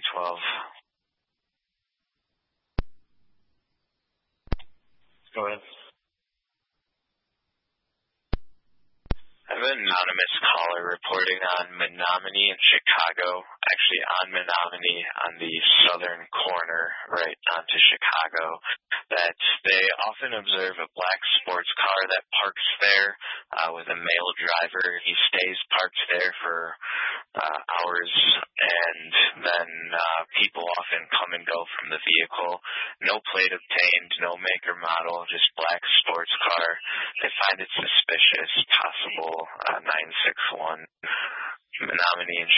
912. Go ahead. I have an anonymous caller reporting on Menominee in Chicago, actually on Menominee on the southern corner right onto Chicago, that they often observe a black sports car that parks there with a male driver. He stays parked there for hours, and then people often come and go from the vehicle. No plate obtained, no make or model, just black sports car. They find it suspicious, possible 961 Menominee in